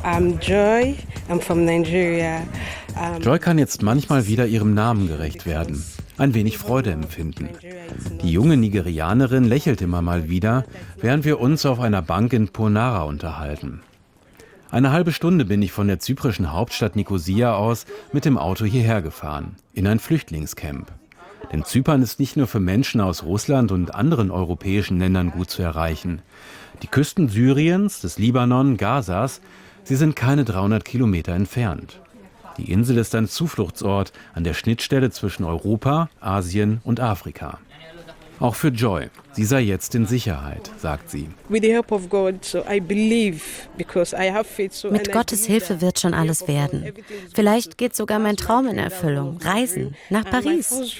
I'm Joy. I'm from Nigeria. Joy kann jetzt manchmal wieder ihrem Namen gerecht werden, ein wenig Freude empfinden. Die junge Nigerianerin lächelt immer mal wieder, während wir uns auf einer Bank in Ponara unterhalten. Eine halbe Stunde bin ich von der zyprischen Hauptstadt Nikosia aus mit dem Auto hierher gefahren, in ein Flüchtlingscamp. Denn Zypern ist nicht nur für Menschen aus Russland und anderen europäischen Ländern gut zu erreichen. Die Küsten Syriens, des Libanon, Gazas, sie sind keine 300 Kilometer entfernt. Die Insel ist ein Zufluchtsort an der Schnittstelle zwischen Europa, Asien und Afrika. Auch für Joy. Sie sei jetzt in Sicherheit, sagt sie. Mit Gottes Hilfe wird schon alles werden. Vielleicht geht sogar mein Traum in Erfüllung. Reisen nach Paris.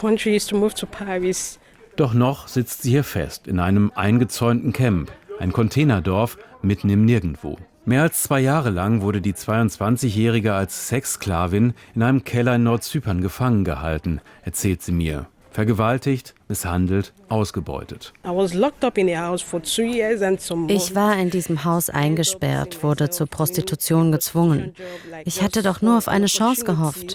Doch noch sitzt sie hier fest, in einem eingezäunten Camp, ein Containerdorf mitten im Nirgendwo. Mehr als 2 Jahre lang wurde die 22-Jährige als Sexsklavin in einem Keller in Nordzypern gefangen gehalten, erzählt sie mir. Vergewaltigt, misshandelt, ausgebeutet. Ich war in diesem Haus eingesperrt, wurde zur Prostitution gezwungen. Ich hatte doch nur auf eine Chance gehofft.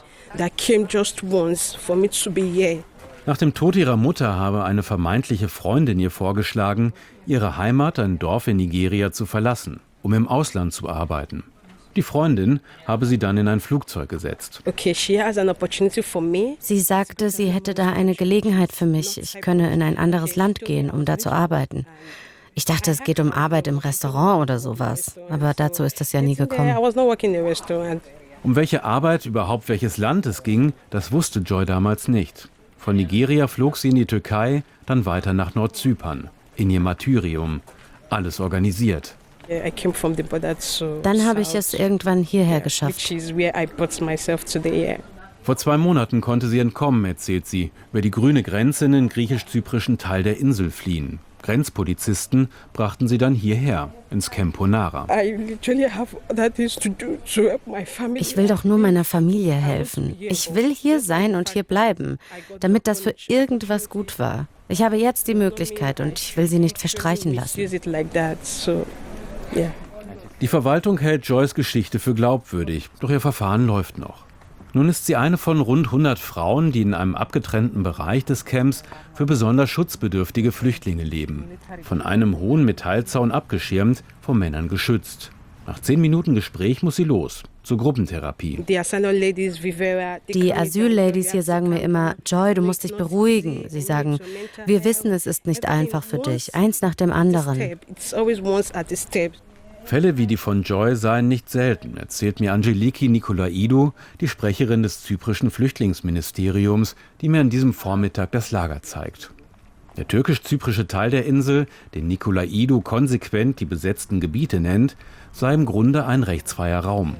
Nach dem Tod ihrer Mutter habe eine vermeintliche Freundin ihr vorgeschlagen, ihre Heimat, ein Dorf in Nigeria, zu verlassen, um im Ausland zu arbeiten. Die Freundin habe sie dann in ein Flugzeug gesetzt. Sie sagte, sie hätte da eine Gelegenheit für mich. Ich könne in ein anderes Land gehen, um da zu arbeiten. Ich dachte, es geht um Arbeit im Restaurant oder sowas. Aber dazu ist es ja nie gekommen. Um welche Arbeit, überhaupt welches Land es ging, das wusste Joy damals nicht. Von Nigeria flog sie in die Türkei, dann weiter nach Nordzypern, in ihr Martyrium. Alles organisiert. Dann habe ich es irgendwann hierher geschafft. Vor 2 Monaten konnte sie entkommen, erzählt sie, über die grüne Grenze in den griechisch-zyprischen Teil der Insel fliehen. Grenzpolizisten brachten sie dann hierher, ins Camp Ponara. Ich will doch nur meiner Familie helfen. Ich will hier sein und hier bleiben, damit das für irgendwas gut war. Ich habe jetzt die Möglichkeit und ich will sie nicht verstreichen lassen. Die Verwaltung hält Joys Geschichte für glaubwürdig, doch ihr Verfahren läuft noch. Nun ist sie eine von rund 100 Frauen, die in einem abgetrennten Bereich des Camps für besonders schutzbedürftige Flüchtlinge leben. Von einem hohen Metallzaun abgeschirmt, vor Männern geschützt. Nach 10 Minuten Gespräch muss sie los, zur Gruppentherapie. Die Asylladies hier sagen mir immer, Joy, du musst dich beruhigen. Sie sagen, wir wissen, es ist nicht einfach für dich, eins nach dem anderen. Fälle wie die von Joy seien nicht selten, erzählt mir Angeliki Nikolaidou, die Sprecherin des zyprischen Flüchtlingsministeriums, die mir an diesem Vormittag das Lager zeigt. Der türkisch-zyprische Teil der Insel, den Nikolaidou konsequent die besetzten Gebiete nennt, sei im Grunde ein rechtsfreier Raum.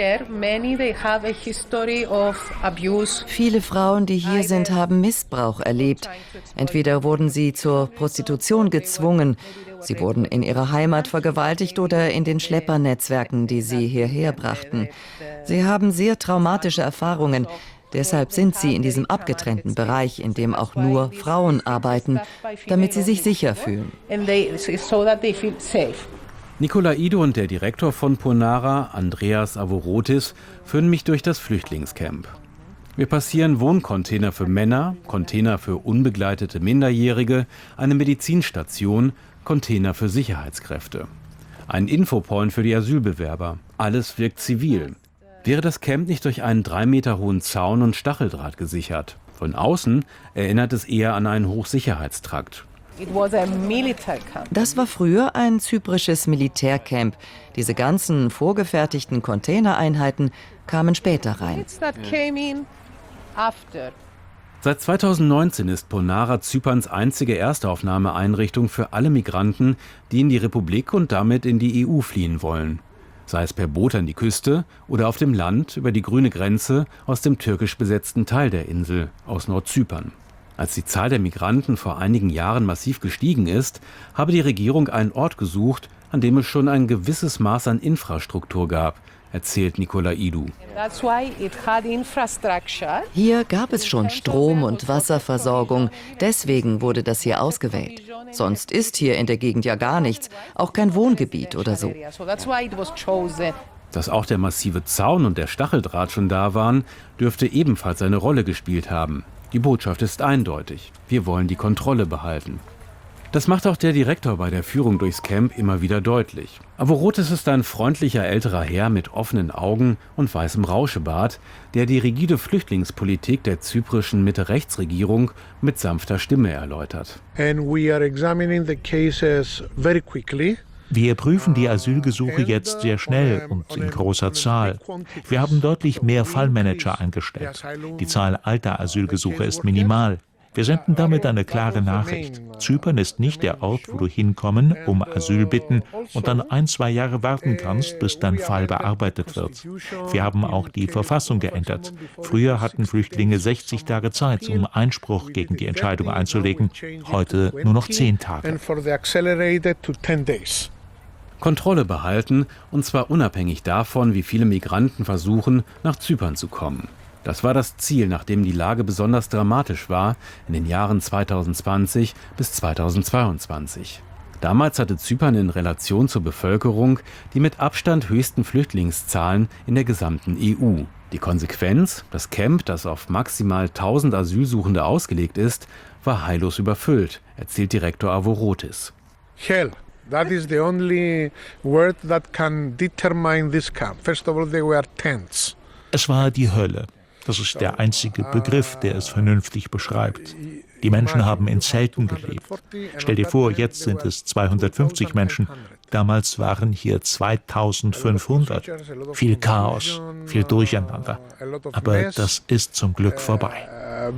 Viele Frauen, die hier sind, haben Missbrauch erlebt. Entweder wurden sie zur Prostitution gezwungen, sie wurden in ihrer Heimat vergewaltigt oder in den Schleppernetzwerken, die sie hierher brachten. Sie haben sehr traumatische Erfahrungen. Deshalb sind sie in diesem abgetrennten Bereich, in dem auch nur Frauen arbeiten, damit sie sich sicher fühlen. Nikolaidou und der Direktor von Ponara, Andreas Avorotis, führen mich durch das Flüchtlingscamp. Wir passieren Wohncontainer für Männer, Container für unbegleitete Minderjährige, eine Medizinstation, Container für Sicherheitskräfte. Ein Infopoint für die Asylbewerber. Alles wirkt zivil. Wäre das Camp nicht durch einen 3 Meter hohen Zaun und Stacheldraht gesichert? Von außen erinnert es eher an einen Hochsicherheitstrakt. Das war früher ein zyprisches Militärcamp. Diese ganzen vorgefertigten Containereinheiten kamen später rein. Seit 2019 ist Ponara Zyperns einzige Erstaufnahmeeinrichtung für alle Migranten, die in die Republik und damit in die EU fliehen wollen. Sei es per Boot an die Küste oder auf dem Land über die grüne Grenze aus dem türkisch besetzten Teil der Insel, aus Nordzypern. Als die Zahl der Migranten vor einigen Jahren massiv gestiegen ist, habe die Regierung einen Ort gesucht, an dem es schon ein gewisses Maß an Infrastruktur gab, erzählt Nikolaidou. Hier gab es schon Strom- und Wasserversorgung, deswegen wurde das hier ausgewählt. Sonst ist hier in der Gegend ja gar nichts, auch kein Wohngebiet oder so. Dass auch der massive Zaun und der Stacheldraht schon da waren, dürfte ebenfalls eine Rolle gespielt haben. Die Botschaft ist eindeutig. Wir wollen die Kontrolle behalten. Das macht auch der Direktor bei der Führung durchs Camp immer wieder deutlich. Avorotis ist ein freundlicher älterer Herr mit offenen Augen und weißem Rauschebart, der die rigide Flüchtlingspolitik der zyprischen Mitte-Rechts-Regierung mit sanfter Stimme erläutert. And we are examining the cases very quickly. Wir prüfen die Asylgesuche jetzt sehr schnell und in großer Zahl. Wir haben deutlich mehr Fallmanager eingestellt. Die Zahl alter Asylgesuche ist minimal. Wir senden damit eine klare Nachricht. Zypern ist nicht der Ort, wo du hinkommen, um Asyl bitten und dann 1-2 Jahre warten kannst, bis dein Fall bearbeitet wird. Wir haben auch die Verfassung geändert. Früher hatten Flüchtlinge 60 Tage Zeit, um Einspruch gegen die Entscheidung einzulegen. Heute nur noch 10 Tage. Kontrolle behalten, und zwar unabhängig davon, wie viele Migranten versuchen, nach Zypern zu kommen. Das war das Ziel, nachdem die Lage besonders dramatisch war in den Jahren 2020 bis 2022. Damals hatte Zypern in Relation zur Bevölkerung die mit Abstand höchsten Flüchtlingszahlen in der gesamten EU. Die Konsequenz, das Camp, das auf maximal 1000 Asylsuchende ausgelegt ist, war heillos überfüllt, erzählt Direktor Avorotis. Hell, that is the only word that can determine this camp. First of all, they were tents. Es war die Hölle. Das ist der einzige Begriff, der es vernünftig beschreibt. Die Menschen haben in Zelten gelebt. Stell dir vor, jetzt sind es 250 Menschen. Damals waren hier 2500. Viel Chaos, viel Durcheinander. Aber das ist zum Glück vorbei.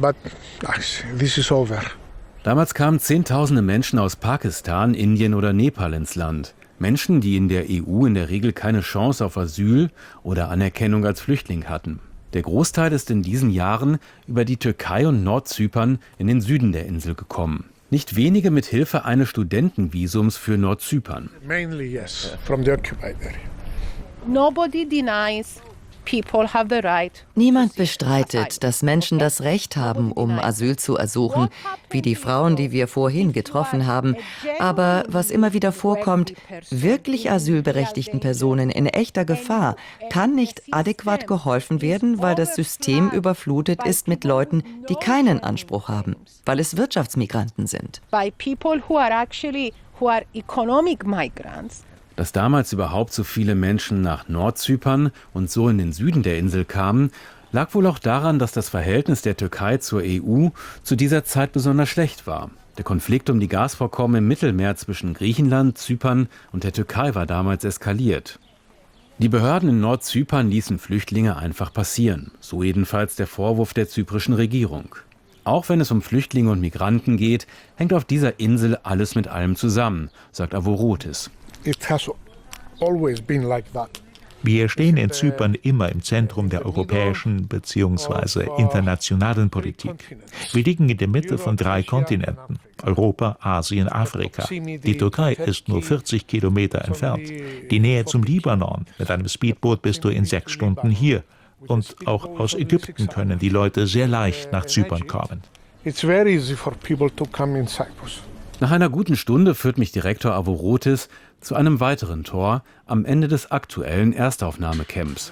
Damals kamen Zehntausende Menschen aus Pakistan, Indien oder Nepal ins Land. Menschen, die in der EU in der Regel keine Chance auf Asyl oder Anerkennung als Flüchtling hatten. Der Großteil ist in diesen Jahren über die Türkei und Nordzypern in den Süden der Insel gekommen. Nicht wenige mit Hilfe eines Studentenvisums für Nordzypern. Mainly yes, from the occupied area. Nobody denies people have the right. Niemand bestreitet, dass Menschen das Recht haben, um Asyl zu ersuchen, wie die Frauen, die wir vorhin getroffen haben. Aber was immer wieder vorkommt, wirklich asylberechtigten Personen in echter Gefahr kann nicht adäquat geholfen werden, weil das System überflutet ist mit Leuten, die keinen Anspruch haben, weil es Wirtschaftsmigranten sind. By people who are economic migrants. Dass damals überhaupt so viele Menschen nach Nordzypern und so in den Süden der Insel kamen, lag wohl auch daran, dass das Verhältnis der Türkei zur EU zu dieser Zeit besonders schlecht war. Der Konflikt um die Gasvorkommen im Mittelmeer zwischen Griechenland, Zypern und der Türkei war damals eskaliert. Die Behörden in Nordzypern ließen Flüchtlinge einfach passieren, so jedenfalls der Vorwurf der zyprischen Regierung. Auch wenn es um Flüchtlinge und Migranten geht, hängt auf dieser Insel alles mit allem zusammen, sagt Avorotis. It has always been like that. Wir stehen in Zypern immer im Zentrum der europäischen bzw. internationalen Politik. Wir liegen in der Mitte von 3 Kontinenten, Europa, Asien, Afrika. Die Türkei ist nur 40 Kilometer entfernt. Die Nähe zum Libanon, mit einem Speedboot bist du in 6 Stunden hier. Und auch aus Ägypten können die Leute sehr leicht nach Zypern kommen. It's very easy for people to come in Cyprus. Nach einer guten Stunde führt mich Direktor Avorotis zu einem weiteren Tor am Ende des aktuellen Erstaufnahmecamps.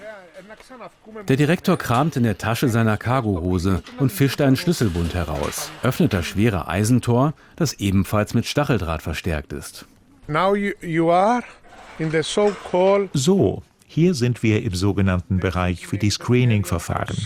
Der Direktor kramt in der Tasche seiner Cargohose und fischt einen Schlüsselbund heraus, öffnet das schwere Eisentor, das ebenfalls mit Stacheldraht verstärkt ist. So, hier sind wir im sogenannten Bereich für die Screening-Verfahren.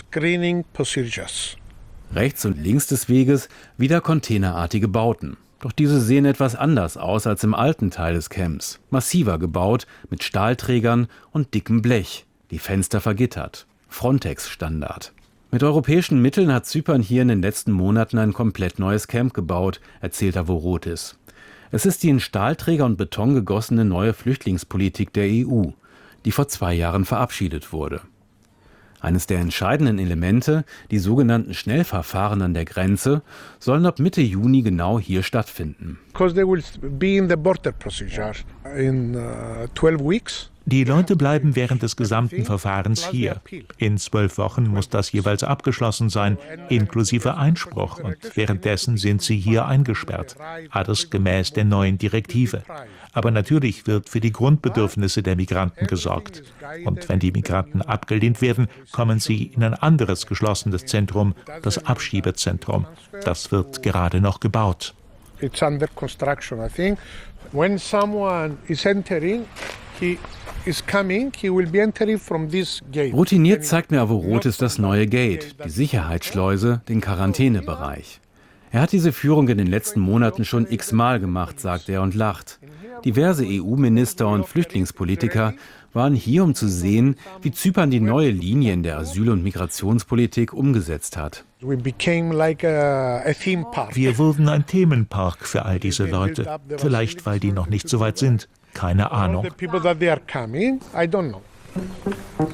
Rechts und links des Weges wieder containerartige Bauten. Doch diese sehen etwas anders aus als im alten Teil des Camps. Massiver gebaut, mit Stahlträgern und dickem Blech. Die Fenster vergittert. Frontex-Standard. Mit europäischen Mitteln hat Zypern hier in den letzten Monaten ein komplett neues Camp gebaut, erzählt Avorotis. Es ist die in Stahlträger und Beton gegossene neue Flüchtlingspolitik der EU, die vor 2 Jahren verabschiedet wurde. Eines der entscheidenden Elemente, die sogenannten Schnellverfahren an der Grenze, sollen ab Mitte Juni genau hier stattfinden. Die Leute bleiben während des gesamten Verfahrens hier. In 12 Wochen muss das jeweils abgeschlossen sein, inklusive Einspruch. Und währenddessen sind sie hier eingesperrt. Alles gemäß der neuen Direktive. Aber natürlich wird für die Grundbedürfnisse der Migranten gesorgt. Und wenn die Migranten abgelehnt werden, kommen sie in ein anderes geschlossenes Zentrum, das Abschiebezentrum. Das wird gerade noch gebaut. It's under construction, I think. When someone is entering, he is coming, he will be entering from this gate. Routiniert zeigt mir Avorotis das neue Gate, die Sicherheitsschleuse, den Quarantänebereich. Er hat diese Führung in den letzten Monaten schon x-mal gemacht, sagt er und lacht. Diverse EU-Minister und Flüchtlingspolitiker waren hier, um zu sehen, wie Zypern die neue Linie in der Asyl- und Migrationspolitik umgesetzt hat. Wir wurden ein Themenpark für all diese Leute. Vielleicht, weil die noch nicht so weit sind. Keine Ahnung.